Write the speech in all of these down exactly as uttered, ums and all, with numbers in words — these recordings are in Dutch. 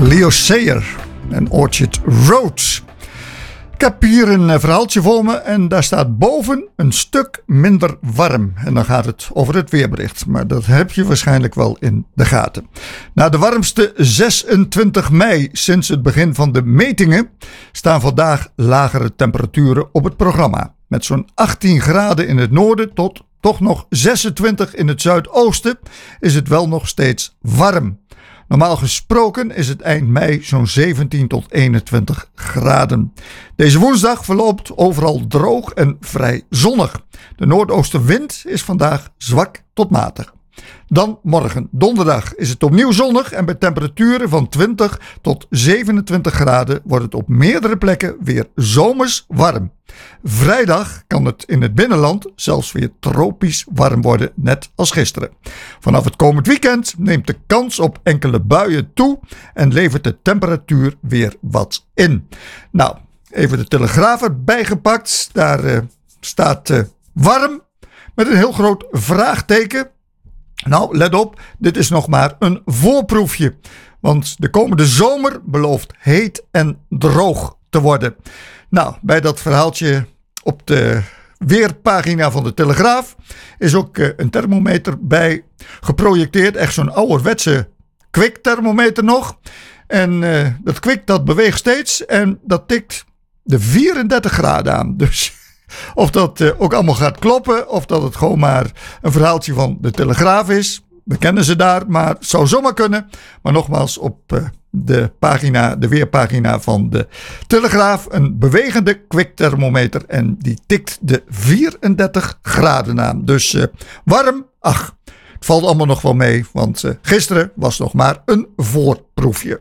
Leo Sayer en Orchard Road. Ik heb hier een verhaaltje voor me en daar staat boven een stuk minder warm. En dan gaat het over het weerbericht, maar dat heb je waarschijnlijk wel in de gaten. Na de warmste zesentwintig mei sinds het begin van de metingen staan vandaag lagere temperaturen op het programma. Met zo'n achttien graden in het noorden tot toch nog zesentwintig in het zuidoosten is het wel nog steeds warm. Normaal gesproken is het eind mei zo'n zeventien tot eenentwintig graden. Deze woensdag verloopt overal droog en vrij zonnig. De noordoostenwind is vandaag zwak tot matig. Dan morgen, donderdag, is het opnieuw zonnig en bij temperaturen van twintig tot zevenentwintig graden wordt het op meerdere plekken weer zomers warm. Vrijdag kan het in het binnenland zelfs weer tropisch warm worden, net als gisteren. Vanaf het komend weekend neemt de kans op enkele buien toe en levert de temperatuur weer wat in. Nou, even de Telegraaf erbij gepakt. Daar uh, staat uh, warm met een heel groot vraagteken. Nou, let op, dit is nog maar een voorproefje. Want de komende zomer belooft heet en droog te worden. Nou, bij dat verhaaltje op de weerpagina van de Telegraaf is ook uh, een thermometer bij geprojecteerd. Echt zo'n ouderwetse kwikthermometer nog. En uh, dat kwik dat beweegt steeds en dat tikt de vierendertig graden aan. Dus of dat uh, ook allemaal gaat kloppen of dat het gewoon maar een verhaaltje van de Telegraaf is. We kennen ze daar, maar het zou zomaar kunnen. Maar nogmaals, op uh, de pagina, de weerpagina van de Telegraaf een bewegende kwikthermometer en die tikt de vierendertig graden aan. Dus uh, warm, ach, het valt allemaal nog wel mee, want uh, gisteren was nog maar een voorproefje.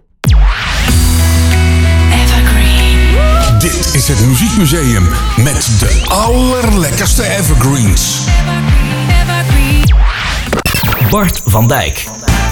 Dit is het Muziekmuseum met de allerlekkerste evergreens. Bart van Dijk.